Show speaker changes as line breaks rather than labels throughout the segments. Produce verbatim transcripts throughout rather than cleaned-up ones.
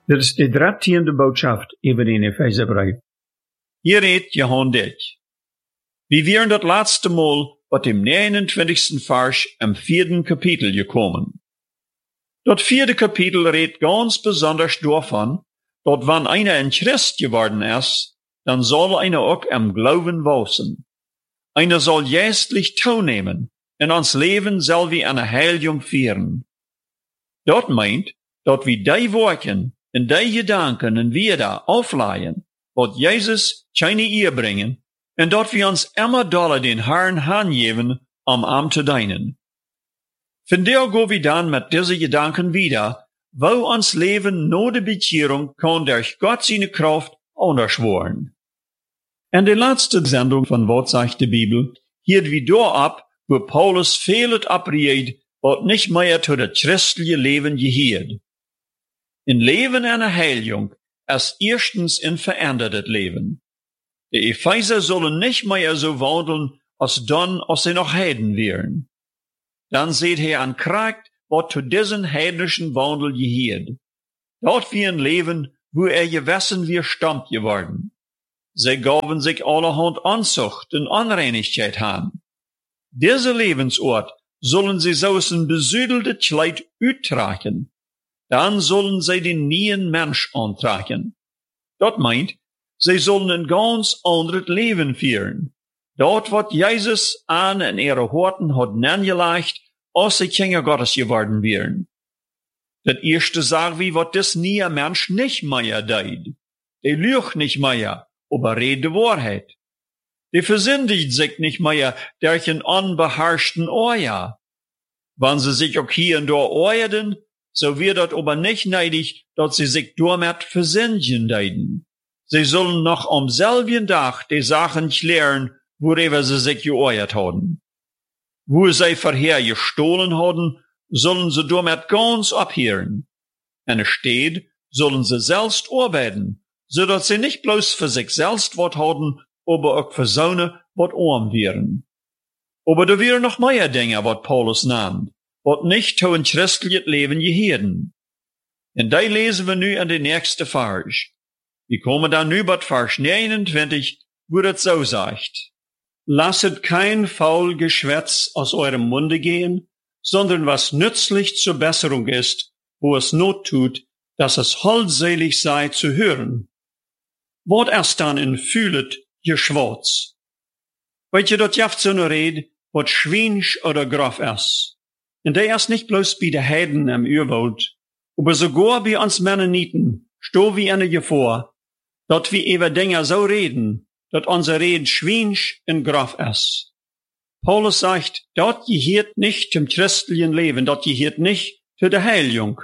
Dit is de dertiende boodschap über den Epheserbrief.
Hier redt Johann Dich. Wir wären das letzte Mal bei dem neunundzwanzigsten Vers im vierten Kapitel gekommen. Das vierte Kapitel redet ganz besonders davon, dass wenn einer ein Christ geworden ist, dann soll einer auch im Glauben wachsen. Einer soll geistlich teilnehmen, in ons Leben soll wie eine Heiligung führen. Das meint, dass wir die Worte und die Gedanken und Werte aufleihen, was Jesus keine Ehe bringen, und dass wir uns immer doller den Herrn hingeben, um ihm zu dienen. Von der gehen wir dann mit diesen Gedanken wieder, wo uns Leben nur die Bekehrung kann durch Gott seine Kraft unterschworen. In der letzten Sendung von Was sagt die Bibel, hielt wir da ab, wo Paulus vieles abrät, was nicht mehr zu das christliche Leben gehört. Ein Leben einer Heiligung ist erstens ein verändertes Leben. Die Epheser sollen nicht mehr so wandeln, als dann, als sie noch Heiden wären. Dann seht ihr an Kraft, was zu diesem heidnischen Wandel gehört. Dort wie ein Leben, wo er gewissen wir stammt geworden. Sie gaben sich allerhand Anzucht und Unreinigkeit an. Diese Lebensort sollen sie so ein besüdelte Kleid uttragen. Dann sollen sie den neuen Mensch antragen. Das meint, sie sollen ein ganz anderes Leben führen. Dort, was Jesus an in ihre Horten hat angelegt, als sie Kinder Gottes geworden wären. Das erste sagen wir, was das neue Mensch nicht mehr deid. Der lügt nicht mehr, aber redet die Wahrheit. Der versündigt sich nicht mehr durch einen unbeherrschten Euer. Wenn sie sich auch hier und da euerden, so wird das aber nicht neidig, dass sie sich damit versündigen deiden. Sie sollen noch am selben Tag die Sachen klären, worüber sie sich geäuert haben. Wo sie vorher gestohlen haben, sollen sie damit ganz abhören. In der Stadt sollen sie selbst arbeiten, so dass sie nicht bloß für sich selbst was haben, aber auch für seine was arm wären. Aber da wären noch mehr Dinge, was Paulus nannt, was nicht zu ein christliches Leben gehören. Und die lesen wir nu in den nächsten Vers. Wir kommen dann nu bei Vers neunundzwanzig, wo das so sagt. Lasset kein faul Geschwätz aus eurem Munde gehen, sondern was nützlich zur Besserung ist, wo es Not tut, dass es holdselig sei zu hören. Wort erst dann in fühlet, je schwarz. Weet je, dat jaft so ne Red, wat schwinsch oder grof is. Und der ist nicht bloß bei der Heiden im Urwald, aber sogar bei uns Mennoniten, sto wie eine Gefahr, dat wir über Dinge so reden, dat unser Red schwinsch und grof is. Paulus sagt, dort gehört nicht zum christlichen Leben, dort gehört nicht zu der Heiligung.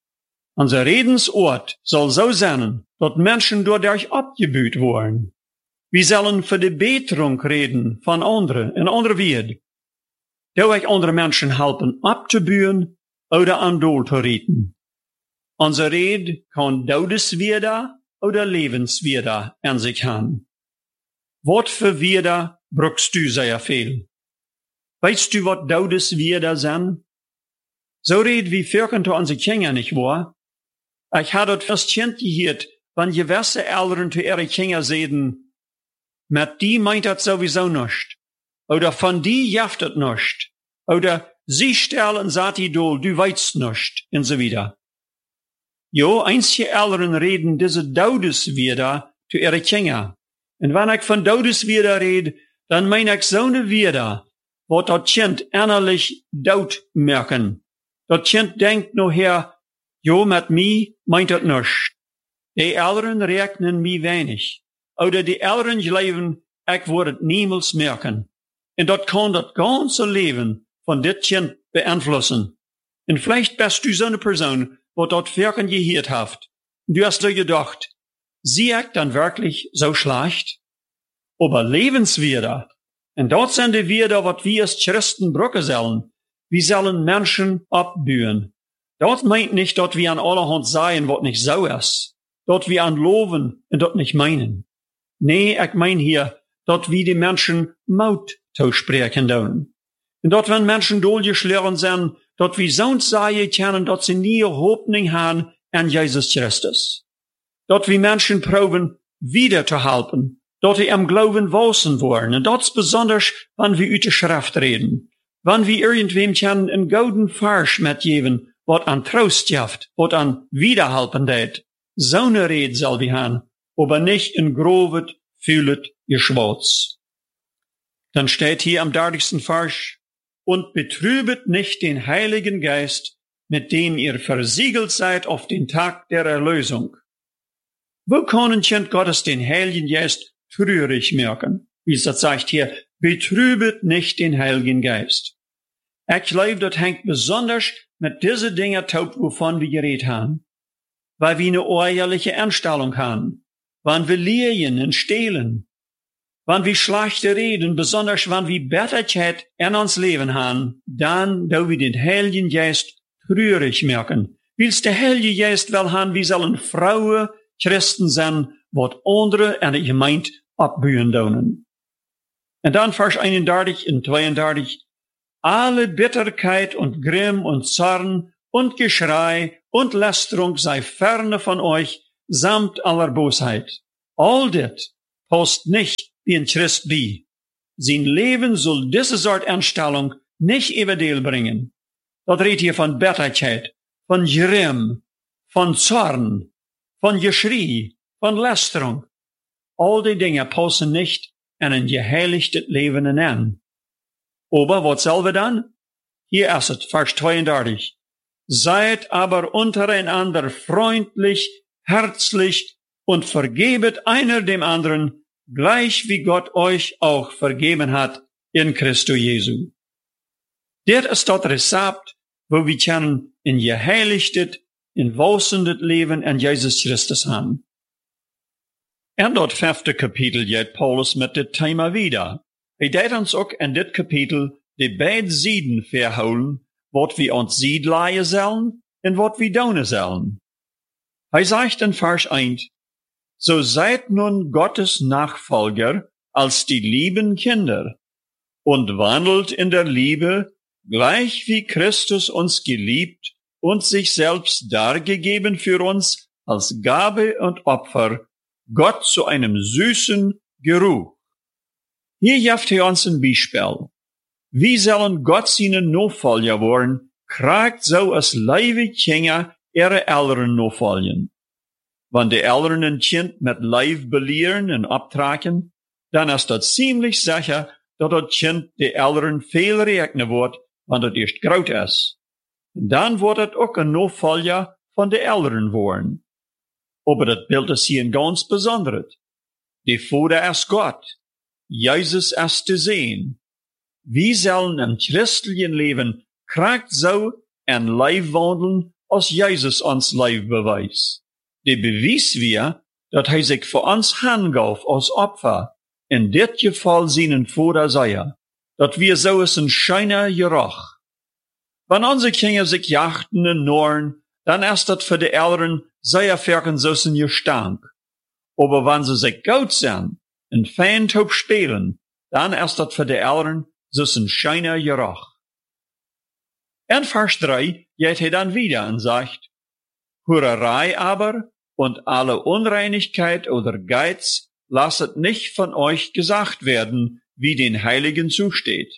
Unser Redensort soll so sein, dass Menschen dadurch abgebüht worden. Wir sollen für die Beterung reden von anderen, in anderer Welt. Dadurch andere Menschen helfen abzubühen oder an Dol zu reden. Unser Red kann Todeswirda oder Lebenswirda an sich haben. Wat für Wirda brauchst du sehr viel? Weißt du, was Todeswirda sind? So red wie Völker zu unsere Kinder nicht wahr? Ich hatte das fast Kind gehört, wenn gewisse Eltern zu ihre Kinder sehen, mit die meint das sowieso nicht. Oder von die jaft das nicht. Oder sie stellen sagt die Dol, du weißt nicht, und so wieder. Jo, einzige Eltern reden diese Todeswirda zu ihre Kinder. Und wenn ich von Todeswirda rede, dann meine ich so eine Wirda, wo das Kind innerlich Tod merken. Das Kind denkt nur her, jo, mit mir meint das nicht. Die Eltern rechnen mir wenig. Oder die Eltern leben, ich würde es niemals merken. Und das kann das ganze Leben von dit Kind beeinflussen. Und vielleicht bist du so eine Person, wo das Wirken gehört hat. Und du hast dir gedacht, sie ich dann wirklich so schlecht? Aber Lebenswirda. Und dort sind die Wirda, was wir als Christen brücken sollen. Wir sollen Menschen abbühen. Dort meint nicht, dass wir an allerhand seien, was nicht so ist. Dort wir an loben und dort nicht meinen. Nee, ich mein hier, dort wir die Menschen Maut zu sprechen tun. Und dort, wenn Menschen durchgeschlagen sind, dort wir sonst sagen können, dass sie nie Hoffnung haben an Jesus Christus. Dort wie Menschen proben, wieder zu helfen, dort die am Glauben wachsen wollen, und dort besonders, wann wir über die Schrift reden, wann wir irgendwem können einen golden Vers mitgeben, wat an Trost jaft, wat an Wiederhelpen deed. Zo'n Rede soll wir haben, aber nicht in grovet, fühlet, Geschwatz. Dann steht hier am dreißigsten Vers, und betrübet nicht den Heiligen Geist, mit dem ihr versiegelt seid auf den Tag der Erlösung. Wo können Kind Gottes den Heiligen Geist trügerig merken? Wie es das sagt hier, betrübet nicht den Heiligen Geist. Ich glaube, das hängt besonders mit diesen Dingen taub, wovon wir geredet haben. Weil wir eine ehrliche Einstellung haben. Wann wir liegen und stehlen. Wann wir schlechte reden, besonders wann wir Bitterkeit in uns Leben haben, dann, da wir den Heiligen Geist trügerig merken. Wils der Heilige Geist will haben, wir sollen Frauen, Christen sein, wat andere in der Gemeinde abbühen donen. Und dann Vers einunddreißig und zweiunddreißig. Alle Bitterkeit und Grimm und Zorn und Geschrei und Lästerung sei ferne von euch, samt aller Bosheit. All dit passt nicht wie ein Christ bei. Sein Leben soll diese Sort Einstellung nicht überdeel bringen. Dort redet hier von Bitterkeit, von Grimm, von Zorn, von Geschrei, von Lästerung. All die Dinge passen nicht in ein geheiligtes Leben hinein. Aber was sollen wir dann? Hier ist es, Vers zweiunddreißig. Seid aber untereinander freundlich, herzlich und vergebet einer dem anderen, gleich wie Gott euch auch vergeben hat in Christo Jesu. Dit ist das Rezept, wo wir können in geheiligtes, in wachsendes Leben in Jesus Christus haben. En dat fünfte Kapitel geht Paulus mit dem Thema wieder. Hij deed uns auch in dit Kapitel die beide Seiten verholen, wat wir uns Seed leihen sollen und wat wir donen sollen. Hij sagt in Vers eins, so seid nun Gottes Nachfolger als die lieben Kinder und wandelt in der Liebe, gleich wie Christus uns geliebt und sich selbst dargegeben für uns als Gabe und Opfer, Gott zu einem süßen Geruch. Hier jaft er uns ein Beispiel. Wie sollen Gott seinen Nachfolger worden, kragt so als leive Kinder ihre Eltern nachfolgen. Wenn die Eltern ein Kind mit Leib belehren und abtragen, dann ist das ziemlich sicher, dass das Kind die Eltern viel rechnen wird, wenn das erst groß ist. Und dann wird es auch ein Nachfolger von den Eltern worden. Aber das Bild ist hier ein ganz besonderes. Die Vater ist Gott. Jesus ist zu sehen. Wir sollen im christlichen Leben kragt so ein Leib wandeln, als Jesus uns Leib beweist. Die bewies wir, dass er sich für uns hingab als Opfer, in dit Gefall seinen Vater sei, dass wir so ist ein scheiner Geruch. Wenn unsere Kinder sich jachten und norren, dann ist das für die Eltern sehr ferken so ein Gestank. Aber wenn sie sich gut sind, und fein taub spielen, dann ist das für die Eltern so ein scheiner Geruch. In Vers drei geht er dann wieder und sagt, Hurerei aber und alle Unreinigkeit oder Geiz lasset nicht von euch gesagt werden, wie den Heiligen zusteht.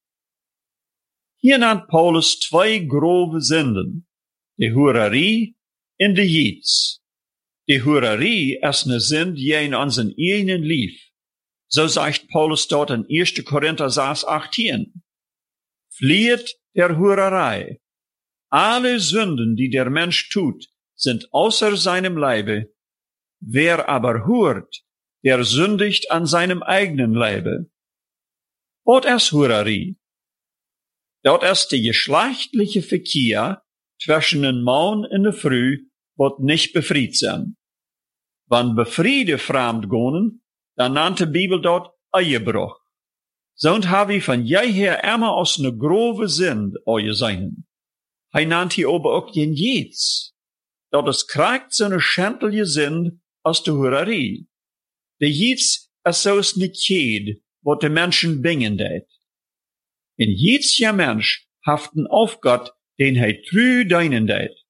Hier nennt Paulus zwei grobe Sünden, die Hurerie und die Jitz. Die Hurerie ist eine Sünde, die in unseren eigenen lief. So sagt Paulus dort in erster Korinther sechs achtzehn. Flieht der Hurerei. Alle Sünden, die der Mensch tut, sind außer seinem Leibe. Wer aber hurt, der sündigt an seinem eigenen Leibe. Dort ist Hurerie. Dort ist die geschlechtliche Verkehr zwischen den Mann und der Frau, wird nicht befried sein. Wenn befriede fremd gehen, dann nannte die Bibel dort Ehebruch. So habe ich von jeher immer aus ne grove Sünde eue seinen. Hij nannt hier aber auch den Jitz. Dort es kragt so ne schändliche Sünde aus der Hurerie. Der Jitz ist so es ne Ked, wat de Menschen bingen det. In Jitz ja Mensch haften auf Gott, den hij trü deinen det.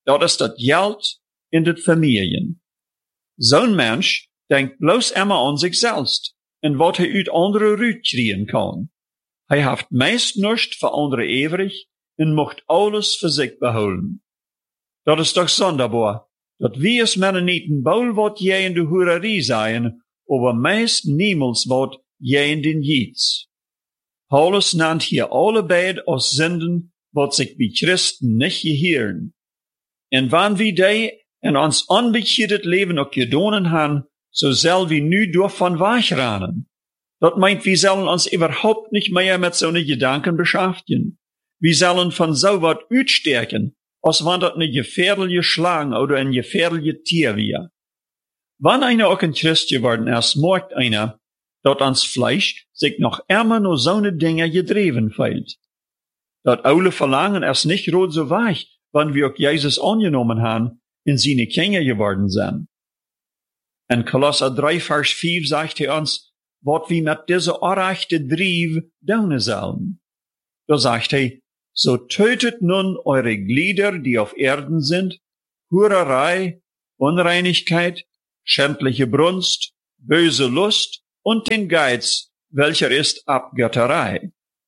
dat is dat Geld in de Familien. Zo'n Mensch denkt bloß immer an sich selbst en wat hij uit andere rütkriegen kan. Hij heeft meist nichts voor andere ewig en mocht alles voor zich behouden. Dat is toch sonderbaar, dat wie als Mennonieten bol wat jij in de hoererie zijn, aber meist niemals wat jij in den Jieds. Paulus nennt hier alle beid als Sünden, wat sich bij Christen nicht gehören. En wann wie die en ons onbekeerd leven ook gedonen han, so zal wie nu davon wegrennen. Dat meint, wir sollen uns überhaupt nicht mehr mit so ne Gedanken beschäftigen. Wir sollen von so wat uitsterken, als wann dat ne gefährliche Schlange oder ein gefährliche Tier wäre. Wann einer auch ein Christ geworden ist, merkt einer, dat ans Fleisch sich noch immer nur so ne Dinge gedreven fehlt. Dat oude Verlangen ist nicht rot so weich, wann wir auch Jesus angenommen haben, in seine Kinder geworden sind. In Kolosser drei, Vers vier sagt er uns, wat wie mit dieser orechte Drief daunen sollen. Da sagt er, so tötet nun eure Glieder, die auf Erden sind, Hurerei, Unreinigkeit, schändliche Brunst, böse Lust und den Geiz, welcher ist Abgötterei.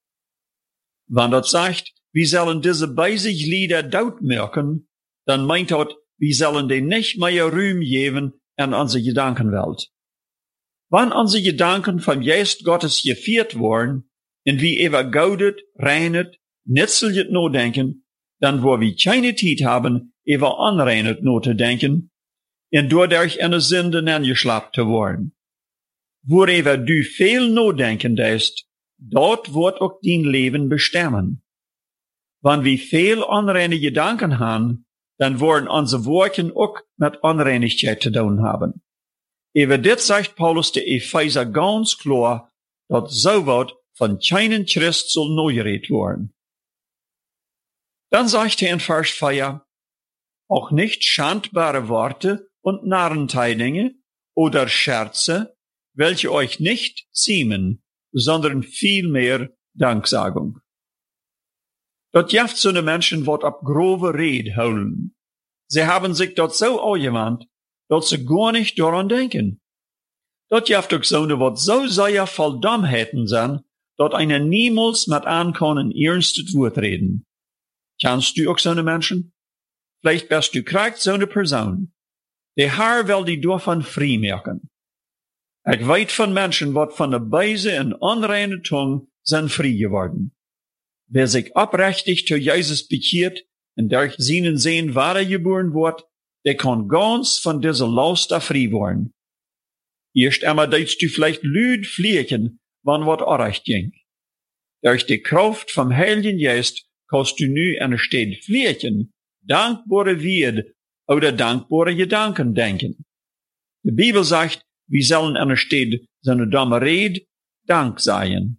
Wann dat sagt, wir sollen diese beide Glieder daut merken, dann meint dat, wir sollen den nicht mehr Ruhm geben in unsere Gedankenwelt. Wann unsere Gedanken vom Geist Gottes geführt worden, und wie ever gaudet, reinet, nützliches no denken, dann wo wir keine Zeit haben, ever anreinet no te denken, und dadurch eine Sünde angeschlappt zu worden. Wo ever du viel no denken deist, dort wird auch dein Leben bestimmen. Wann wir viel unreine Gedanken haben, dann werden unsere Worte auch mit Unreinigkeit zu tun haben. Über dit sagt Paulus de Epheser ganz klar, dat so wat von keinen Christ soll neu geredet worden. Dann sagt er in Vers vier, auch nicht schandbare Worte und Narrenteidinge oder Scherze, welche euch nicht ziemen, sondern vielmehr Danksagung. Dat jaft so ne Menschen wat ab grove Red holen. Sie haben sich dort so angewandt, dat sie gar nicht daran denken. Dat jaft ook so ne wat so sehr voll Dummheiten sind, dat einer niemals mit ankommen ernstes Wort reden. Kennst du auch so ne Menschen? Vielleicht bist du krank so ne Person. Der Herr will die davon frei merken. Ich weet von Menschen, wat von der Beise und unreine Tongue sind frei geworden. Wer sich oprechtig zu Jesus bekehrt und durch seinen Sehen wiedergeboren wird, der kann ganz von dieser Last frei werden. Erst einmal deitst du vielleicht lüd fliegen, wann wat orecht ging. Durch die Kraft vom Heiligen Geist kannst du nu eine Stadt fliegen, dankbare Wert oder dankbare Gedanken denken. Die Bibel sagt, wir sollen eine Stadt seine dumme Rede Dank seien.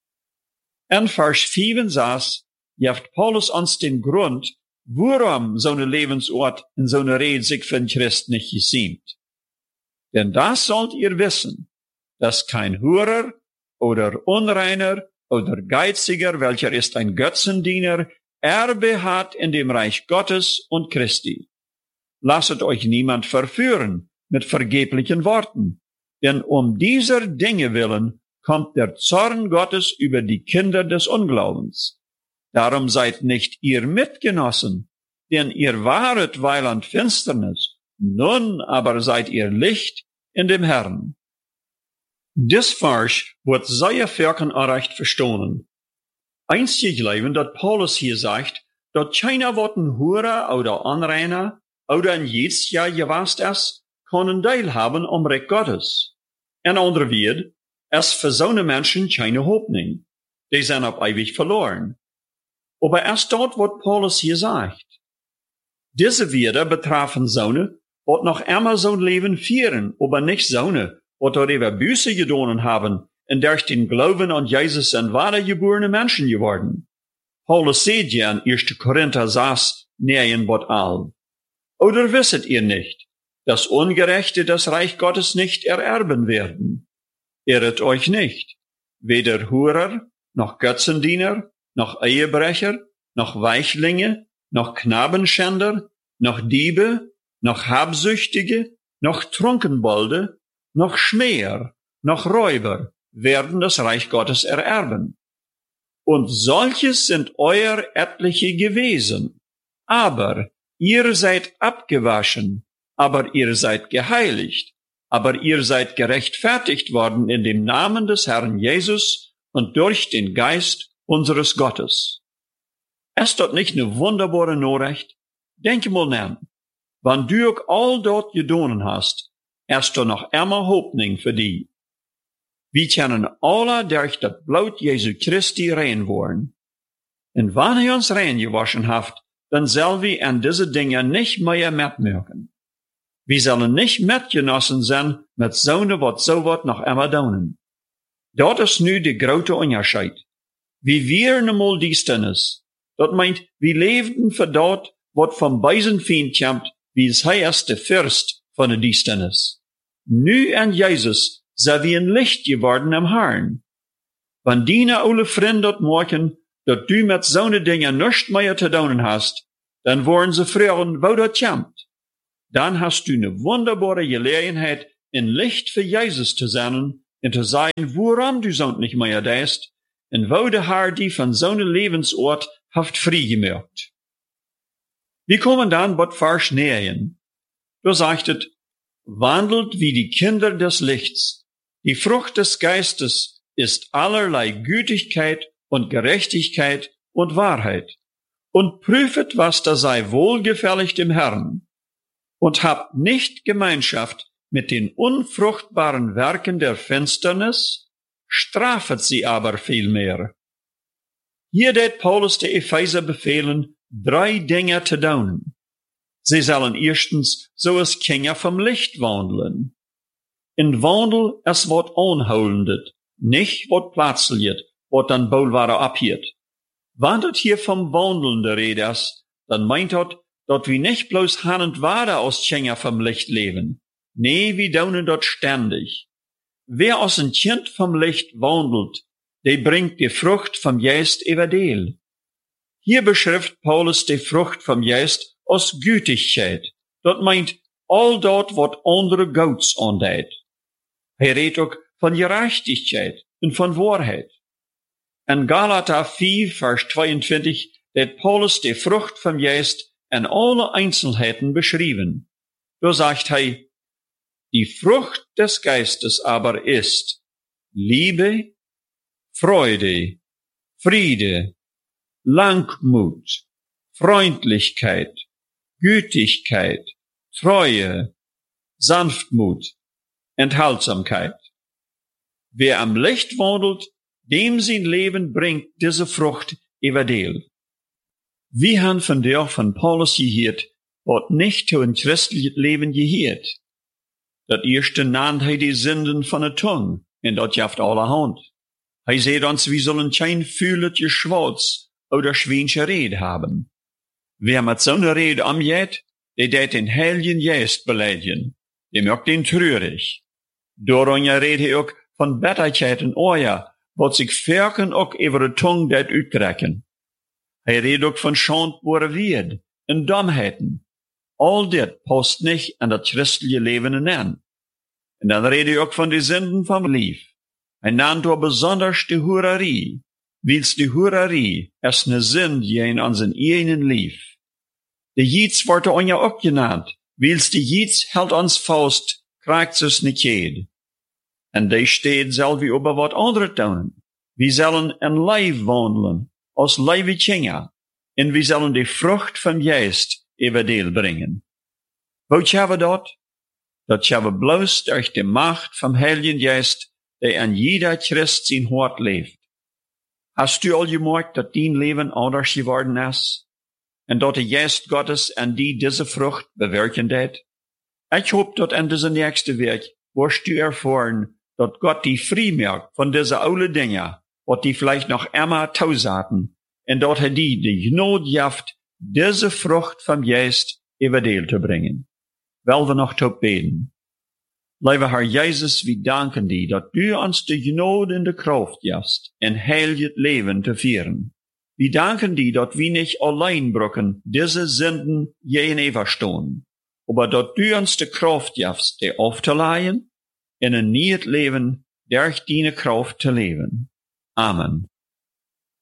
In Vers vierundsechzig gibt Paulus uns den Grund, warum so eine Lebensort in so eine Rede sich für den Christ nicht gesiemt. Denn das sollt ihr wissen, dass kein Hurer oder Unreiner oder Geiziger, welcher ist ein Götzendiener, Erbe hat in dem Reich Gottes und Christi. Lasset euch niemand verführen mit vergeblichen Worten, denn um dieser Dinge willen kommt der Zorn Gottes über die Kinder des Unglaubens. Darum seid nicht ihr Mitgenossen, denn ihr waret weiland Finsternis, nun aber seid ihr Licht in dem Herrn. Dis Vers wird sehr völkerrecht verstanden. Einzig leben, dat Paulus hier sagt, dat keiner wat ein Hurer oder Unreiner oder ein Jetzjahr gewast ist, können teilhaben am Reich Gottes. In andere Wort, es für so eine Menschen keine Hoffnung. Die sind auf ewig verloren. Aber erst dort, was Paulus hier sagt. Diese Wörter betrafen Söhne, die noch immer so ein Leben führen, aber nicht Söhne, die darüber Büße gedonen haben und durch den Glauben an Jesus sind wiedergeborene Menschen geworden. Paulus sagt ja in erster Korinther sechs, neun Bot all. Oder wisset ihr nicht, dass Ungerechte das Reich Gottes nicht ererben werden? Irret euch nicht, weder Hurer, noch Götzendiener, noch Ehebrecher, noch Weichlinge, noch Knabenschänder, noch Diebe, noch Habsüchtige, noch Trunkenbolde, noch Schmäher, noch Räuber werden das Reich Gottes ererben. Und solches sind euer etliche gewesen. Aber ihr seid abgewaschen, aber ihr seid geheiligt, aber ihr seid gerechtfertigt worden in dem Namen des Herrn Jesus und durch den Geist unseres Gottes. Ist das nicht eine wunderbare Nachricht? Denk mal nach. Wann du auch all dort gedonen hast, ist da noch immer Hoffnung für die. Wir können alle durch das Blut Jesu Christi rein worden. Und wann er uns rein gewaschen hat, dann sollen wir an diese Dinge nicht mehr mitwirken. Wir sollen nicht mitgenossen sein mit Söhne, was so wat noch immer donen. Dort ist nu de grote Unterschied. Wie wir nemol Dienstnis. Dat meint, wir lebten für dort, wat vom Beisenfeind kommt, wie es heißt, der Fürst von der Dienstnis. Nu an Jesus sind wir ein Licht geworden am Herrn. Wenn deine alle Freunde dort morgen, dat du mit so ne Dinge nichts mehr zu tun hast, dann wollen sie fragen, wo dat kommt. Dann hast du eine wunderbare Gelegenheit, ein Licht für Jesus zu sein und zu sagen, woran du so nicht mehr denkst und wo der Herr die von so einem Lebensort haft frei gemacht. Wir kommen dann bei Vers neun. Da sagt es, wandelt wie die Kinder des Lichts. Die Frucht des Geistes ist allerlei Gütigkeit und Gerechtigkeit und Wahrheit. Und prüfet, was da sei wohlgefällig dem Herrn. Und habt nicht Gemeinschaft mit den unfruchtbaren Werken der Finsternis, strafet sie aber vielmehr. Hier tät Paulus der Epheser befehlen, drei Dinge zu tun. Sie sollen erstens so als Kinder vom Licht wandeln. In Wandel es wat anholendet, nicht wat platzeliert, wat dann Boulware abhiert. Wandelt hier vom Wandeln der Rede ist, dann meint dort, dat wir nicht bloß han und wade aus Kinder vom Licht leben. Nee, wir daunen dort ständig. Wer aus ein Kind vom Licht wandelt, der bringt die Frucht vom Geist evangel. Hier beschrift Paulus die Frucht vom Geist aus Gütigkeit. Dat meint all dort, wat andere Gouds andeit. Er redt auch von Gerechtigkeit und von Wahrheit. In Galater vier, Vers zweiundzwanzig, hat Paulus die Frucht vom Geist in alle Einzelheiten beschrieben. Da sagt er, die Frucht des Geistes aber ist Liebe, Freude, Friede, Langmut, Freundlichkeit, Gütigkeit, Treue, Sanftmut, Enthaltsamkeit. Wer am Licht wandelt, dem sein Leben bringt diese Frucht evangel. Wir haben von der von Paulus gehört, wat nicht zu ein christliches Leben gehört. Dat erste nannt er die Sünden von der Tongue, und dat jaft allerhand. Er sagt uns, wir sollen kein fühlet Geschwatz oder schwänsche Rede haben. Wer mit so einer Rede umgeht, der det den Heiligen Geist beleidigen, der mögt ihn trürig. Darum redet er auch von Bitterkeit und Euer, wat sich Ferken auch über die Tongue det uittrekken. Er redet auch von schandbare Wert und Dummheiten. All dit passt nicht an das christliche Leben an. Und dann redet er auch von den Sünden vom Lief. Er nannt auch besonders die Hurerie, wils die Hurerie ist eine Sünde in unseren eigenen Lief. Die Jids wordt er ja auch genannt, wils die Jids hält uns Faust, kriegt es nicht jed. Und die steht selber über wat andere tun. Wir sollen in Leib wandeln, aus Leibe Kinder, und wir sollen die Frucht vom Geist evangel bringen. Wo haben wir dort? Dat haben wir bloß durch die Macht vom Heiligen Geist, der an jeder Christ sein Hort lebt. Hast du all gemerkt, dass dein Leben anders geworden ist? Und dass der Geist Gottes an die diese Frucht bewirken wird? Ich hoffe, dass an dieser nächsten Weg wirst du erfahren, dass Gott die frei macht von diesen alten Dingen, was die vielleicht noch immer tausaten, und dass er die, die Gnade jaft, diese Frucht vom Geist evangel zu bringen. Weil wir noch tot beten. Lieber Herr Jesus, wir danken dir, dass du uns die Gnade in der Kraft gibst, ein heiliges Leben zu führen. wir danken dir, dat wir nicht allein brücken, diese Sünden je in overstehen, aber dat du uns de Kraft gibst, die aufzuleihen, in een nieuw leven durch deine Kraft zu leben. Amen.